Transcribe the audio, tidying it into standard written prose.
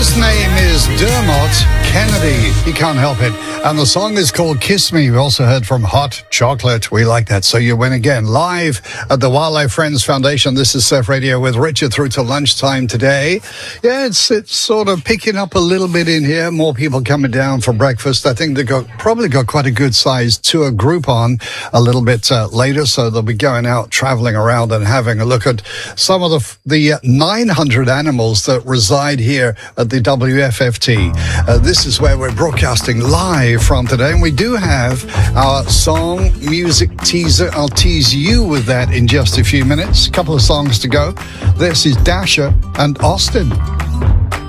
His name is Dermot Kennedy. He can't help it. And the song is called Kiss Me. We also heard from Hot Chocolate. We like that. So you win again. Live at the Wildlife Friends Foundation. This is Surf Radio with Richard through to lunchtime today. Yeah, it's sort of picking up a little bit in here. More people coming down for breakfast. I think they probably got quite a good sized tour group on a little bit later. So they'll be going out, traveling around and having a look at some of the 900 animals that reside here at the WFFT. This is where we're broadcasting live from today, and we do have our song music teaser. I'll tease you with that in just a few minutes. A couple of songs to go. This is Dasher and Austin.